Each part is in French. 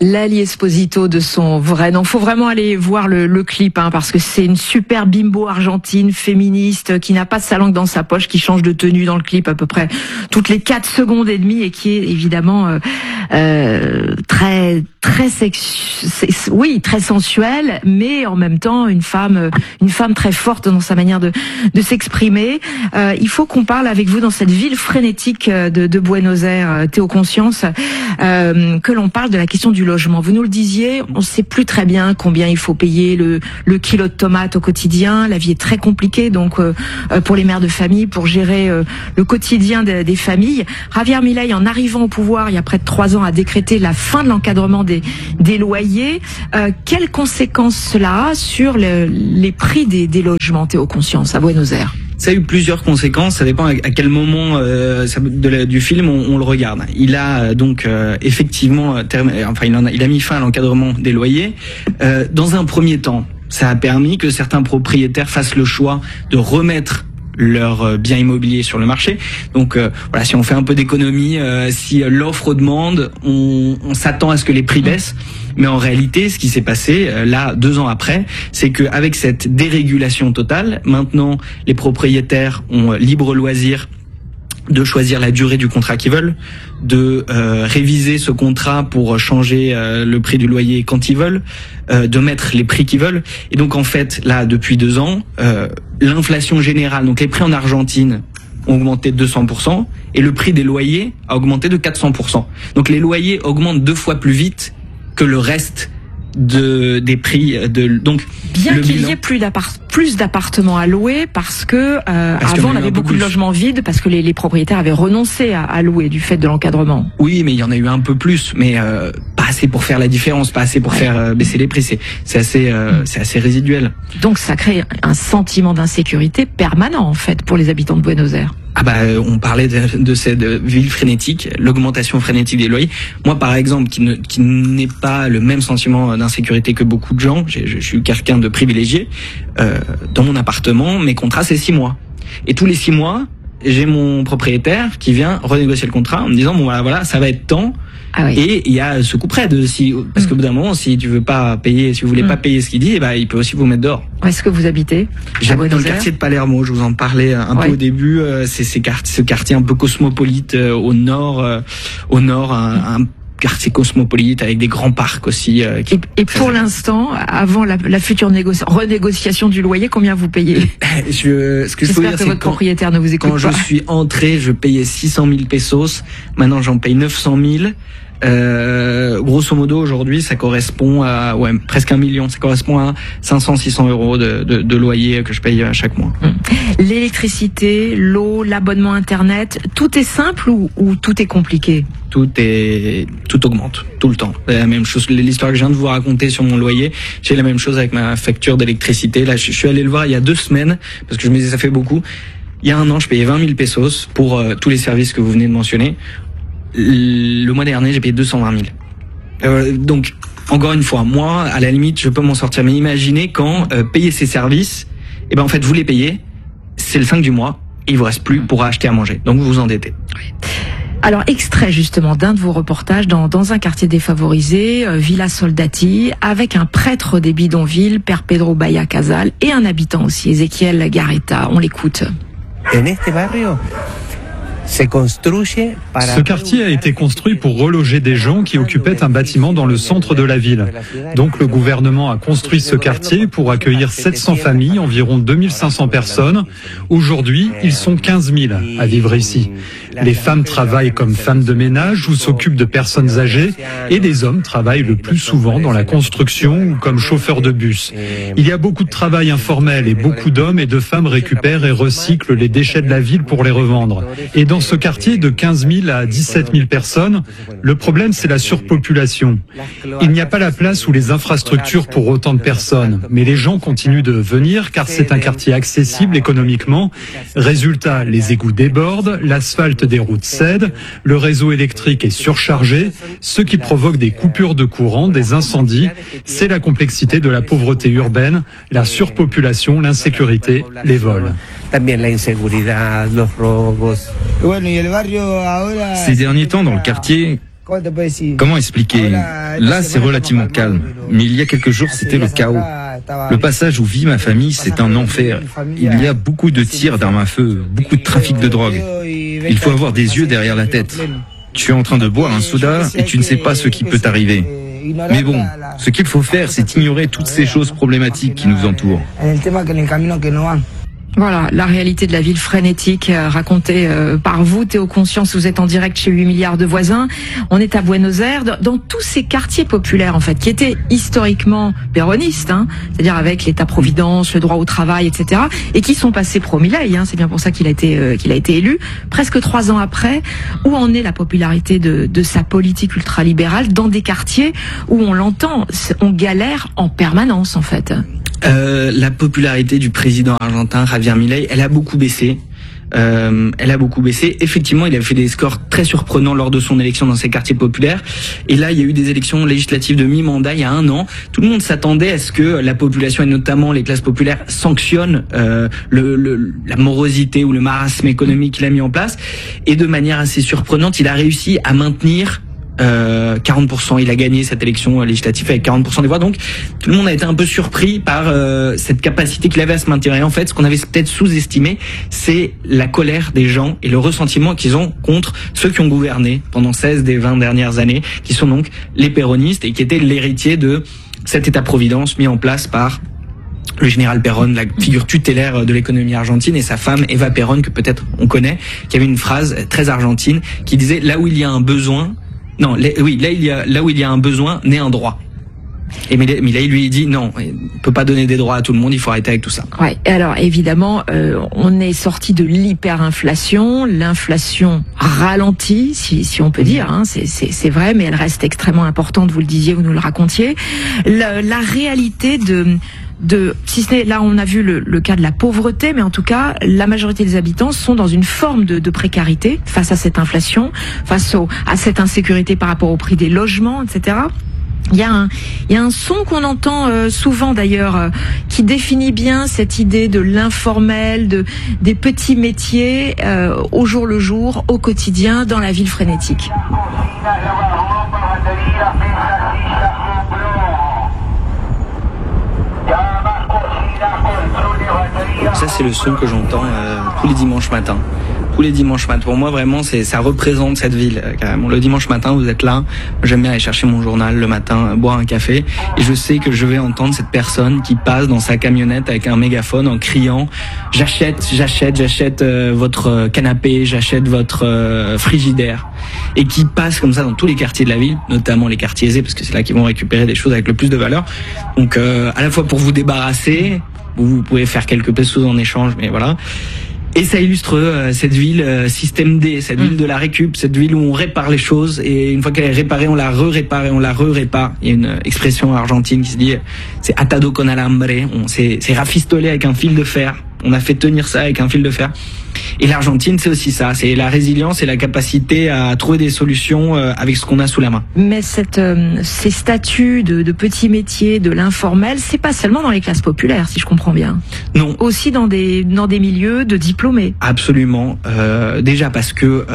Lali Esposito de son vrai nom. Faut vraiment aller voir le clip, parce que c'est une super bimbo argentine, féministe, qui n'a pas sa langue dans sa poche, qui change de tenue dans le clip à peu près toutes les 4 secondes et demie et qui est évidemment très sensuelle, mais en même temps une femme très forte dans sa manière de s'exprimer. Il faut qu'on parle avec vous dans cette ville frénétique de Buenos Aires, Théo Conscience, que l'on parle de la question du logement. Vous nous le disiez, on ne sait plus très bien combien il faut payer le kilo de tomates au quotidien. La vie est très compliquée, donc pour les mères de famille, pour gérer le quotidien des familles. Javier Milei, en arrivant au pouvoir il y a près de 3 ans, a décrété la fin de l'encadrement des loyers. Quelles conséquences cela a sur les prix des logements, Théo Conscience, à Buenos Aires? Ça a eu plusieurs conséquences, ça dépend à quel moment du film on le regarde. Il a donc effectivement il a mis fin à l'encadrement des loyers. Dans un premier temps, ça a permis que certains propriétaires fassent le choix de remettre leurs biens immobiliers sur le marché. Donc voilà, si on fait un peu d'économie, si l'offre demande, on s'attend à ce que les prix baissent. Mais en réalité, ce qui s'est passé là 2 ans après, c'est que avec cette dérégulation totale, maintenant les propriétaires ont libre loisir de choisir la durée du contrat qu'ils veulent, de réviser ce contrat pour changer le prix du loyer quand ils veulent, de mettre les prix qu'ils veulent. Et donc en fait, là, depuis 2 ans, l'inflation générale, donc les prix en Argentine ont augmenté de 200% et le prix des loyers a augmenté de 400%. Donc les loyers augmentent 2 fois plus vite que le reste des prix donc bien qu'il y ait plus d'appartements à louer parce que avant on avait beaucoup de logements vides parce que les propriétaires avaient renoncé à louer du fait de l'encadrement. Oui, mais il y en a eu un peu plus, mais pas assez pour faire la différence, pas assez pour faire baisser les prix. C'est assez résiduel. Donc ça crée un sentiment d'insécurité permanent en fait pour les habitants de Buenos Aires. On parlait de cette ville frénétique, l'augmentation frénétique des loyers. Moi, par exemple, qui n'ai pas le même sentiment d'insécurité que beaucoup de gens, je suis quelqu'un de privilégié, dans mon appartement, mes contrats, c'est 6 mois. Et tous les 6 mois, j'ai mon propriétaire qui vient renégocier le contrat en me disant, bon, voilà, ça va être temps. Ah oui. Et il y a ce coup près parce qu'au bout d'un moment, si tu veux pas payer, si vous voulez pas payer ce qu'il dit, il peut aussi vous mettre dehors. Où est-ce que vous habitez? J'habite dans le quartier de Palermo. Je vous en parlais un peu au début. C'est ce quartier un peu cosmopolite au nord, un quartier cosmopolite avec des grands parcs aussi. Et pour l'instant, avant la future renégociation du loyer, combien vous payez? J'espère que votre propriétaire ne vous écoute pas. Quand je suis entré, je payais 600 000 pesos. Maintenant, j'en paye 900 000. Grosso modo, aujourd'hui, ça correspond à presque 1 million. Ça correspond à 500-600 euros de loyer que je paye chaque mois. L'électricité, l'eau, l'abonnement Internet, tout est simple ou tout est compliqué? Tout augmente tout le temps. La même chose, l'histoire que je viens de vous raconter sur mon loyer, j'ai la même chose avec ma facture d'électricité. Là, je suis allé le voir il y a 2 semaines parce que je me disais ça fait beaucoup. Il y a 1 an, je payais 20 000 pesos pour tous les services que vous venez de mentionner. Le mois dernier, j'ai payé 220 000. Donc, encore une fois, moi, à la limite, je peux m'en sortir. Mais imaginez quand payer ces services, en fait, vous les payez, c'est le 5 du mois, et il vous reste plus pour acheter à manger. Donc, vous vous endettez. Oui. Alors, extrait justement d'un de vos reportages dans un quartier défavorisé, Villa Soldati, avec un prêtre des bidonvilles, Père Pedro Bahia Casal, et un habitant aussi, Ezequiel Garreta. On l'écoute. En este barrio, ce quartier a été construit pour reloger des gens qui occupaient un bâtiment dans le centre de la ville. Donc le gouvernement a construit ce quartier pour accueillir 700 familles, environ 2500 personnes. Aujourd'hui, ils sont 15 000 à vivre ici. Les femmes travaillent comme femmes de ménage ou s'occupent de personnes âgées et les hommes travaillent le plus souvent dans la construction ou comme chauffeurs de bus. Il y a beaucoup de travail informel et beaucoup d'hommes et de femmes récupèrent et recyclent les déchets de la ville pour les revendre. Et dans ce quartier de 15 000 à 17 000 personnes, le problème c'est la surpopulation. Il n'y a pas la place ou les infrastructures pour autant de personnes, mais les gens continuent de venir car c'est un quartier accessible économiquement. Résultat, les égouts débordent, l'asphalte des routes cède, le réseau électrique est surchargé, ce qui provoque des coupures de courant, des incendies. C'est la complexité de la pauvreté urbaine, la surpopulation, l'insécurité, les vols. Ces derniers temps, dans le quartier, Comment expliquer? Là, c'est relativement calme. Mais il y a quelques jours, c'était le chaos. Le passage où vit ma famille, c'est un enfer. Il y a beaucoup de tirs d'armes à feu, beaucoup de trafic de drogue. Il faut avoir des yeux derrière la tête. Tu es en train de boire un soda et tu ne sais pas ce qui peut t'arriver. Mais bon, ce qu'il faut faire, c'est ignorer toutes ces choses problématiques qui nous entourent. Voilà, la réalité de la ville frénétique racontée par vous, Théo Conscience. Vous êtes en direct chez 8 milliards de voisins. On est à Buenos Aires, dans tous ces quartiers populaires, en fait, qui étaient historiquement péronistes, c'est-à-dire avec l'État-providence, le droit au travail, etc., et qui sont passés pro-Milei, c'est bien pour ça qu'il a été élu. Presque 3 ans après, où en est la popularité de sa politique ultralibérale dans des quartiers où on l'entend, on galère en permanence, en fait. La popularité du président argentin Javier Milei, elle a beaucoup baissé. Effectivement, il a fait des scores très surprenants lors de son élection dans ces quartiers populaires. Et là, il y a eu des élections législatives de mi-mandat il y a 1 an. Tout le monde s'attendait à ce que la population et notamment les classes populaires sanctionnent la morosité ou le marasme économique qu'il a mis en place. Et de manière assez surprenante, il a réussi à maintenir 40%, il a gagné cette élection législative avec 40% des voix, donc tout le monde a été un peu surpris par cette capacité qu'il avait à se maintenir. Et en fait, ce qu'on avait peut-être sous-estimé, c'est la colère des gens et le ressentiment qu'ils ont contre ceux qui ont gouverné pendant 16 des 20 dernières années, qui sont donc les péronistes et qui étaient l'héritier de cet État-providence mis en place par le général Perón, la figure tutélaire de l'économie argentine, et sa femme Eva Perón, que peut-être on connaît, qui avait une phrase très argentine qui disait: là où il y a un besoin, là où il y a un besoin, naît un droit. Et Milei lui dit non, on peut pas donner des droits à tout le monde, il faut arrêter avec tout ça. Ouais. Alors évidemment, on est sorti de l'hyperinflation, l'inflation ralentit, si on peut dire, c'est vrai, mais elle reste extrêmement importante. Vous le disiez, vous nous le racontiez. La réalité si ce n'est, là on a vu le cas de la pauvreté, mais en tout cas la majorité des habitants sont dans une forme de précarité face à cette inflation, face à cette insécurité par rapport au prix des logements, etc. Il y a un son qu'on entend souvent d'ailleurs qui définit bien cette idée de l'informel, des petits métiers au jour le jour, au quotidien, dans la ville frénétique. Ça, c'est le son que j'entends tous les dimanches matins. Pour moi, vraiment, ça représente cette ville, carrément. Le dimanche matin, vous êtes là. J'aime bien aller chercher mon journal le matin, boire un café. Et je sais que je vais entendre cette personne qui passe dans sa camionnette avec un mégaphone en criant: j'achète votre canapé, j'achète votre frigidaire. Et qui passe comme ça dans tous les quartiers de la ville, notamment les quartiers aisés, parce que c'est là qu'ils vont récupérer des choses avec le plus de valeur. Donc, à la fois pour vous débarrasser, vous pouvez faire quelques pesos en échange, mais voilà. Et ça illustre cette ville système D, cette ville de la récup, cette ville où on répare les choses, et une fois qu'elle est réparée, on la répare et on la répare. Il y a une expression argentine qui se dit c'est atado con alambre, c'est rafistolé avec un fil de fer. On a fait tenir ça avec un fil de fer. Et l'Argentine, c'est aussi ça, c'est la résilience et la capacité à trouver des solutions avec ce qu'on a sous la main. Mais ces statuts de petits métiers, de l'informel, c'est pas seulement dans les classes populaires, si je comprends bien. Non. Aussi dans des milieux de diplômés. Absolument. Déjà parce que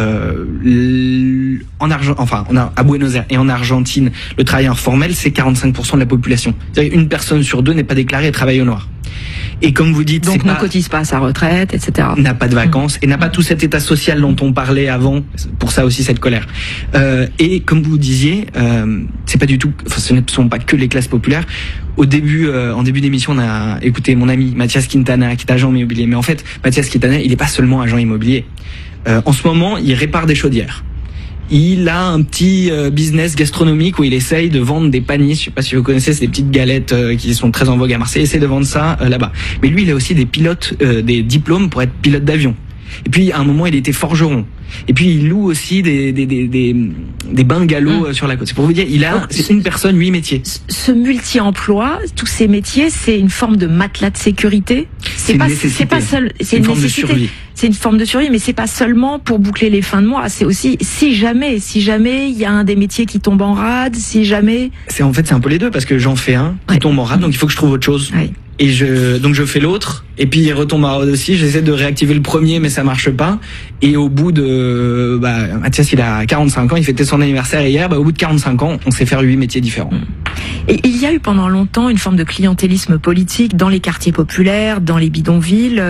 à Buenos Aires et en Argentine, le travail informel, c'est 45% de la population. C'est-à-dire une personne sur 2 n'est pas déclarée et travaille au noir. Et comme vous dites, donc ne cotise pas à sa retraite, etc. N'a pas de vacances et n'a pas tout cet état social dont on parlait avant. Pour ça aussi cette colère. Et comme vous disiez, c'est pas du tout. Enfin, ce ne sont pas que les classes populaires. Au début, en début d'émission, on a écouté mon ami Mathias Quintana, qui est agent immobilier. Mais en fait, Mathias Quintana, il n'est pas seulement agent immobilier. En ce moment, il répare des chaudières. Il a un petit business gastronomique où il essaye de vendre des panis. Je sais pas si vous connaissez, c'est des petites galettes qui sont très en vogue à Marseille. Il essaie de vendre ça là-bas. Mais lui, il a aussi des des diplômes pour être pilote d'avion. Et puis, à un moment, il était forgeron. Et puis, il loue aussi des bungalows sur la côte. C'est pour vous dire, c'est une personne, 8 métiers. Ce multi-emploi, tous ces métiers, c'est une forme de matelas de sécurité. C'est une forme de survie. C'est une forme de survie, mais c'est pas seulement pour boucler les fins de mois. C'est aussi, si jamais il y a un des métiers qui tombe en rade, si jamais. C'est un peu les deux, parce que j'en fais un qui tombe en rade, donc il faut que je trouve autre chose. Oui. Et donc je fais l'autre, et puis il retombe à Rhodes aussi. J'essaie de réactiver le premier, mais ça marche pas. Et au bout de, Mathias, il a 45 ans, il fêtait son anniversaire hier. Au bout de 45 ans, on sait faire 8 métiers différents. Et il y a eu pendant longtemps une forme de clientélisme politique dans les quartiers populaires, dans les bidonvilles,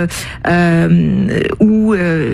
où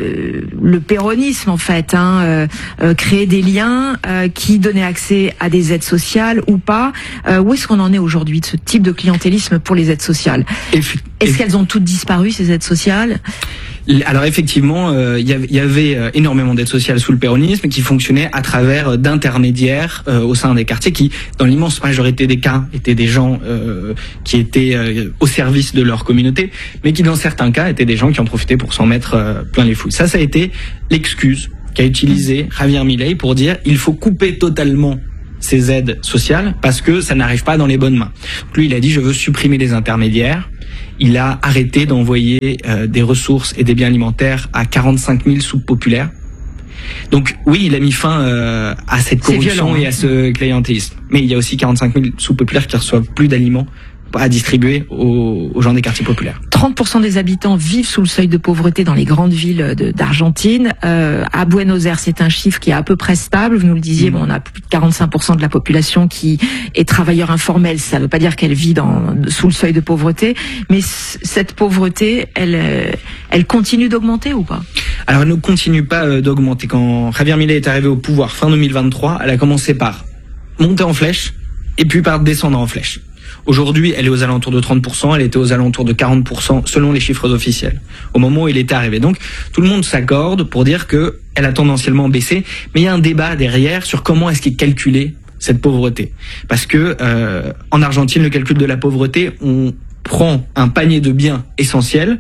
le péronisme en fait créait des liens qui donnaient accès à des aides sociales ou pas. Où est-ce qu'on en est aujourd'hui de ce type de clientélisme pour les aides sociales? Est-ce qu'elles ont toutes disparu, ces aides sociales? Alors effectivement, il y avait énormément d'aides sociales sous le péronisme qui fonctionnaient à travers d'intermédiaires au sein des quartiers qui, dans l'immense majorité des cas, étaient des gens qui étaient au service de leur communauté, mais qui dans certains cas étaient des gens qui en profitaient pour s'en mettre plein les fouilles. Ça a été l'excuse qu'a utilisé Javier Milei pour dire il faut couper totalement ces aides sociales parce que ça n'arrive pas dans les bonnes mains. Donc lui, il a dit je veux supprimer les intermédiaires. Il a arrêté d'envoyer des ressources et des biens alimentaires à 45 000 soupes populaires. Donc oui, il a mis fin à cette corruption violent, et à ce clientélisme. Mais il y a aussi 45 000 soupes populaires qui reçoivent plus d'aliments à distribuer aux gens des quartiers populaires. 30% des habitants vivent sous le seuil de pauvreté dans les grandes villes d'Argentine. À Buenos Aires, c'est un chiffre qui est à peu près stable. Vous nous le disiez, on a plus de 45% de la population qui est travailleur informel. Ça ne veut pas dire qu'elle vit sous le seuil de pauvreté, mais cette pauvreté, elle continue d'augmenter ou pas? Alors, elle ne continue pas d'augmenter. Quand Javier Milei est arrivé au pouvoir fin 2023, elle a commencé par monter en flèche et puis par descendre en flèche. Aujourd'hui, elle est aux alentours de 30%, elle était aux alentours de 40% selon les chiffres officiels, au moment où il était arrivé. Donc, tout le monde s'accorde pour dire que elle a tendanciellement baissé, mais il y a un débat derrière sur comment est-ce qu'est calculée cette pauvreté. Parce que, en Argentine, le calcul de la pauvreté, on prend un panier de biens essentiels,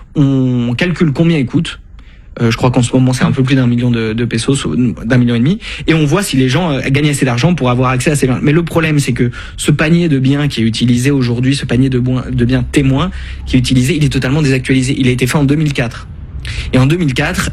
on calcule combien il coûte. Je crois qu'en ce moment c'est un peu plus d'1 million de pesos, d'1,5 million, et on voit si les gens gagnent assez d'argent pour avoir accès à ces biens. Mais le problème c'est que ce panier de biens qui est utilisé aujourd'hui, ce panier de biens témoins qui est utilisé, il est totalement désactualisé. Il a été fait en 2004. Et en 2004,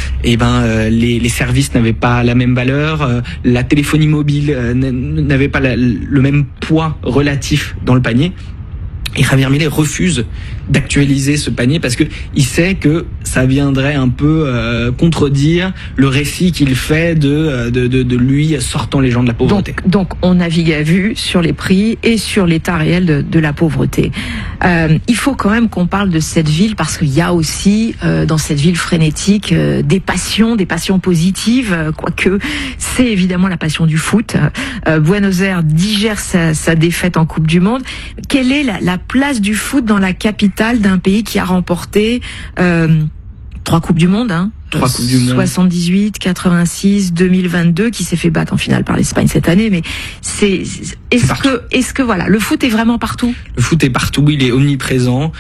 les services n'avaient pas la même valeur, la téléphonie mobile n'avait pas le même poids relatif dans le panier. Et Javier Milei refuse d'actualiser ce panier parce que il sait que ça viendrait un peu contredire le récit qu'il fait de lui sortant les gens de la pauvreté. Donc on navigue à vue sur les prix et sur l'état réel de la pauvreté. Il faut quand même qu'on parle de cette ville parce qu'il y a aussi dans cette ville frénétique des passions positives, quoique c'est évidemment la passion du foot. Buenos Aires digère sa défaite en Coupe du Monde. Quelle est la place du foot dans la capitale d'un pays qui a remporté 3 Coupes du Monde, 3 Coupes du Monde. 78, 86, 2022, qui s'est fait battre en finale par l'Espagne cette année, mais est-ce que voilà, le foot est vraiment partout? Le foot est partout, il est omniprésent.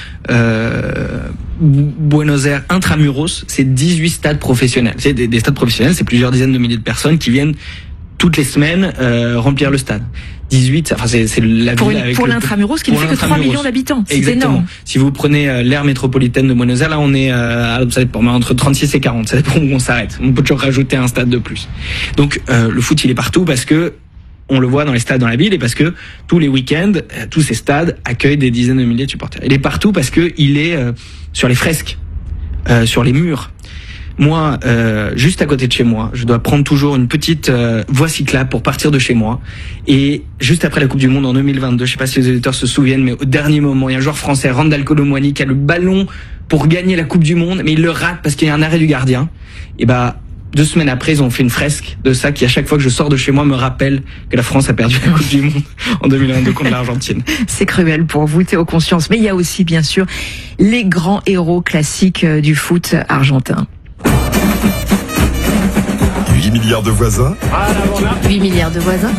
Buenos Aires intramuros, c'est 18 stades professionnels. C'est des stades professionnels, c'est plusieurs dizaines de milliers de personnes qui viennent toutes les semaines remplir le stade. 18, enfin c'est la ville avec pour l'intramuros qui ne fait que 3 millions d'habitants. C'est énorme. Si vous prenez l'aire métropolitaine de Buenos Aires, là on est ça dépend, entre 36 et 40, ça dépend où on s'arrête. On peut toujours rajouter un stade de plus. Donc le foot il est partout parce que on le voit dans les stades dans la ville et parce que tous les week-ends, tous ces stades accueillent des dizaines de milliers de supporters. Il est partout parce que il est sur les fresques, sur les murs. Moi, juste à côté de chez moi, je dois prendre toujours une petite voie cyclable pour partir de chez moi. Et juste après la Coupe du Monde en 2022, je sais pas si les auditeurs se souviennent, mais au dernier moment, il y a un joueur français, Randal Kolo Muani, qui a le ballon pour gagner la Coupe du Monde, mais il le rate parce qu'il y a un arrêt du gardien. Et 2 semaines après, ils ont fait une fresque de ça qui, à chaque fois que je sors de chez moi, me rappelle que la France a perdu la Coupe du Monde en 2022 contre l'Argentine. C'est cruel pour vous, Théo Conscience. Mais il y a aussi, bien sûr, les grands héros classiques du foot argentin. 8 milliards de voisins. 8 milliards de voisins.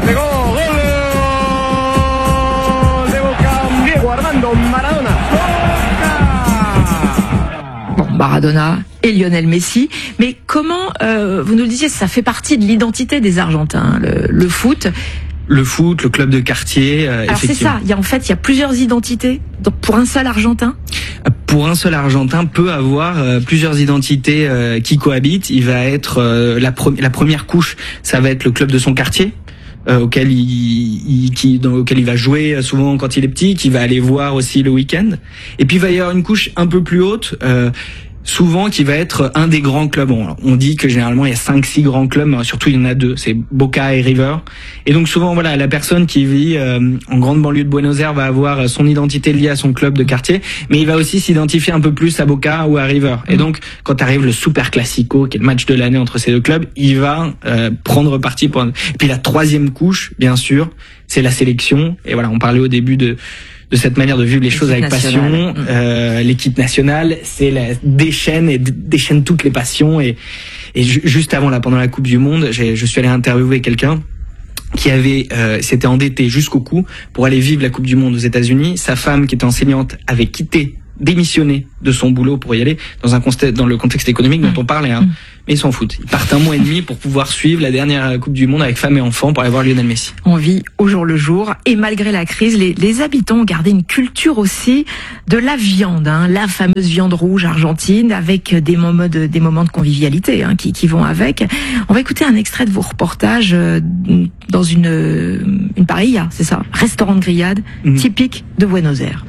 Bon, Maradona et Lionel Messi. Mais comment, vous nous le disiez, ça fait partie de l'identité des Argentins, le foot. Le foot, le club de quartier, Alors c'est ça, il y a plusieurs identités pour un seul Argentin. Pour un seul Argentin peut avoir plusieurs identités qui cohabitent. Il va être la première couche, ça va être le club de son quartier. auquel il va jouer souvent quand il est petit, qu'il va aller voir aussi le week-end. Et puis il va y avoir une couche un peu plus haute, souvent qui va être un des grands clubs. On dit que généralement il y a 5-6 grands clubs, mais surtout il y en a 2, c'est Boca et River. Et donc souvent voilà, la personne qui vit en grande banlieue de Buenos Aires va avoir son identité liée à son club de quartier, mais il va aussi s'identifier un peu plus à Boca ou à River. Et donc quand arrive le Super Classico, qui est le match de l'année entre ces deux clubs, il va prendre parti pour. Et puis la troisième couche, bien sûr, c'est la sélection. Et voilà, on parlait au début de cette manière de vivre les choses avec passion. L'équipe nationale, déchaîne toutes les passions. Et juste avant, là, pendant la Coupe du Monde, je suis allé interviewer quelqu'un qui s'était endetté jusqu'au cou pour aller vivre la Coupe du Monde aux États-Unis. Sa femme, qui était enseignante, avait démissionné de son boulot pour y aller dans le contexte économique dont on parlait, hein. Mais ils s'en foutent. Ils partent 1 mois et demi pour pouvoir suivre la dernière Coupe du Monde avec femme et enfants pour aller voir Lionel Messi. On vit au jour le jour, et malgré la crise, les habitants ont gardé une culture aussi de la viande, hein, la fameuse viande rouge argentine, avec des moments de convivialité, hein, qui vont avec. On va écouter un extrait de vos reportages dans une parrilla, c'est ça, restaurant de grillade typique de Buenos Aires.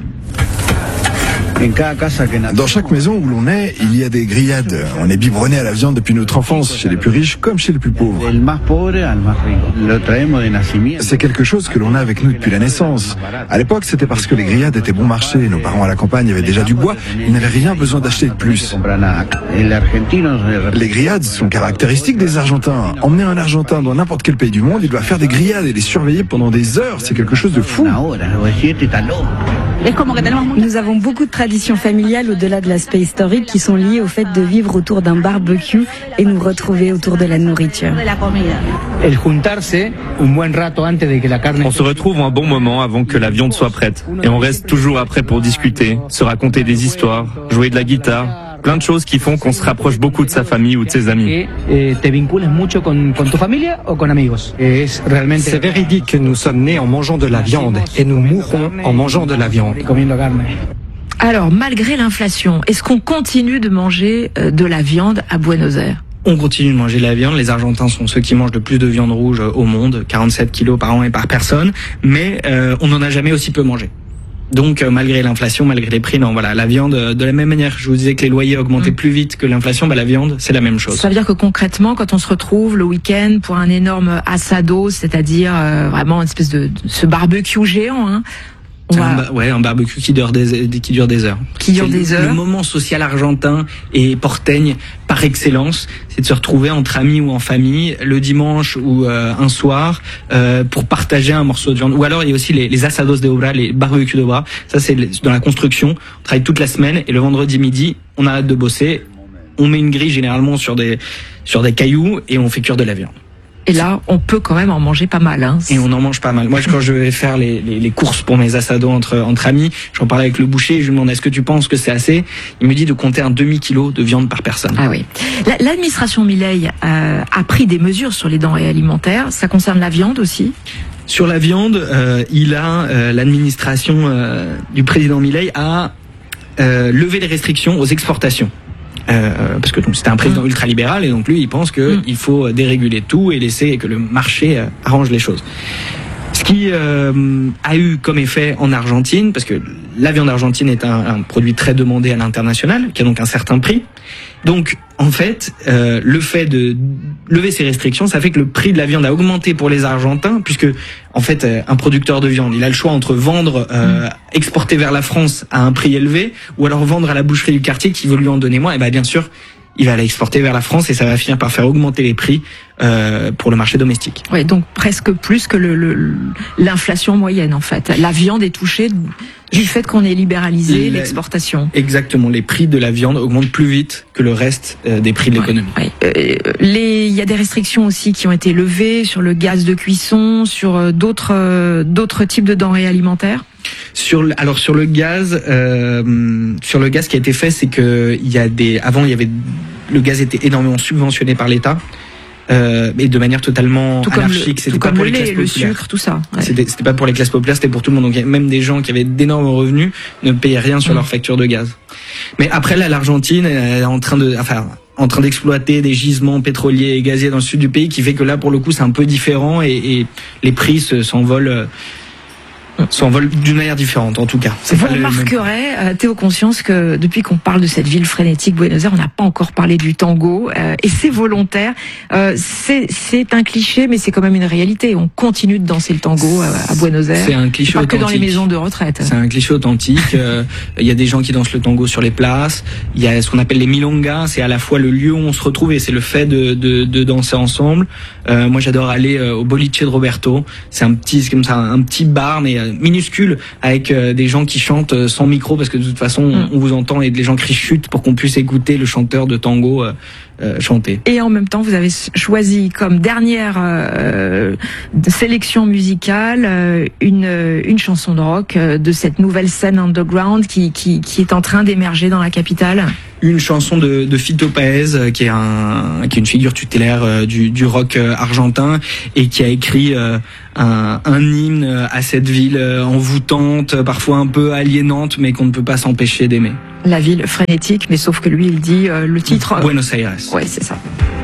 Dans chaque maison où l'on est, il y a des grillades. On est biberonné à la viande depuis notre enfance, chez les plus riches comme chez les plus pauvres. C'est quelque chose que l'on a avec nous depuis la naissance. À l'époque, c'était parce que les grillades étaient bon marché. Nos parents à la campagne avaient déjà du bois, ils n'avaient rien besoin d'acheter de plus. Les grillades sont caractéristiques des Argentins. Emmener un Argentin dans n'importe quel pays du monde, il doit faire des grillades et les surveiller pendant des heures. C'est quelque chose de fou. Nous avons beaucoup de traditions familiales au-delà de l'aspect historique qui sont liées au fait de vivre autour d'un barbecue et nous retrouver autour de la nourriture. On se retrouve un bon moment avant que la viande soit prête. Et on reste toujours après pour discuter, se raconter des histoires, jouer de la guitare. Plein de choses qui font qu'on se rapproche beaucoup de sa famille ou de ses amis. C'est véridique que nous sommes nés en mangeant de la viande et nous mourrons en mangeant de la viande. Alors, malgré l'inflation, est-ce qu'on continue de manger de la viande à Buenos Aires ? On continue de manger de la viande. Les Argentins sont ceux qui mangent le plus de viande rouge au monde, 47 kilos par an et par personne, mais on n'en a jamais aussi peu mangé. Donc malgré l'inflation, malgré les prix, non, voilà, la viande, de la même manière, je vous disais que les loyers augmentaient plus vite que l'inflation, la viande, c'est la même chose. Ça veut dire que concrètement, quand on se retrouve le week-end pour un énorme asado, c'est-à-dire vraiment une espèce de ce barbecue géant, hein, un barbecue qui dure des heures. Le moment social argentin et portegne par excellence, c'est de se retrouver entre amis ou en famille le dimanche ou un soir pour partager un morceau de viande. Ou alors il y a aussi les asados de obra, les barbecues de obra. Ça c'est dans la construction. On travaille toute la semaine et le vendredi midi, on arrête de bosser. On met une grille généralement sur des cailloux et on fait cuire de la viande. Et là, on peut quand même en manger pas mal, hein. Et on en mange pas mal. Moi, quand je vais faire les courses pour mes asados entre amis, j'en parlais avec le boucher, je lui demande est-ce que tu penses que c'est assez? Il me dit de compter un demi-kilo de viande par personne. Ah oui. L'administration Milei a pris des mesures sur les denrées alimentaires. Ça concerne la viande aussi? Sur la viande, l'administration du président Milei a levé les restrictions aux exportations. Parce que donc c'était un président ultralibéral et donc lui il pense que il faut déréguler tout et laisser que le marché arrange les choses. Ce qui a eu comme effet en Argentine, parce que la viande argentine est un produit très demandé à l'international, qui a donc un certain prix. Donc en fait, le fait de lever ces restrictions, ça fait que le prix de la viande a augmenté pour les Argentins, puisque en fait un producteur de viande, il a le choix entre vendre, exporter vers la France à un prix élevé, ou alors vendre à la boucherie du quartier qui veut lui en donner moins. Et bien sûr, il va aller exporter vers la France et ça va finir par faire augmenter les prix pour le marché domestique. Oui, donc presque plus que l'inflation moyenne en fait. La viande est touchée du fait qu'on ait libéralisé l'exportation. Exactement, les prix de la viande augmentent plus vite que le reste des prix de l'économie. Il y a des restrictions aussi qui ont été levées sur le gaz de cuisson, sur d'autres types de denrées alimentaires. Sur le gaz, ce qui a été fait, c'est que avant le gaz était énormément subventionné par l'État. Et de manière totalement anarchique, c'était pas pour les classes populaires. Le sucre, tout ça. Ouais. C'était pas pour les classes populaires, c'était pour tout le monde. Donc il y a même des gens qui avaient d'énormes revenus ne payaient rien sur leur facture de gaz. Mais après là, l'Argentine est en en train d'exploiter des gisements pétroliers et gaziers dans le sud du pays, qui fait que là, pour le coup, c'est un peu différent et les prix s'envolent d'une manière différente, en tout cas. Vous remarquerez, Théo Conscience, que depuis qu'on parle de cette ville frénétique, Buenos Aires, on n'a pas encore parlé du tango, et c'est volontaire. C'est un cliché, mais c'est quand même une réalité. On continue de danser le tango à Buenos Aires. C'est un cliché pas authentique. Que dans les maisons de retraite. C'est un cliché authentique. Il y a des gens qui dansent le tango sur les places. Il y a ce qu'on appelle les milongas. C'est à la fois le lieu où on se retrouve et c'est le fait de danser ensemble. Moi, j'adore aller au boliche de Roberto. C'est un petit bar, mais minuscule, avec des gens qui chantent sans micro, parce que de toute façon on vous entend et les gens crient chut pour qu'on puisse écouter le chanteur de tango chanter. Et en même temps, vous avez choisi comme dernière sélection musicale une chanson de rock de cette nouvelle scène underground qui est en train d'émerger dans la capitale. Une chanson de Fito Páez, qui est une figure tutélaire du rock argentin, et qui a écrit un hymne à cette ville envoûtante, parfois un peu aliénante, mais qu'on ne peut pas s'empêcher d'aimer. La ville frénétique, mais sauf que lui, il dit le titre... Buenos Aires. Ouais, c'est ça.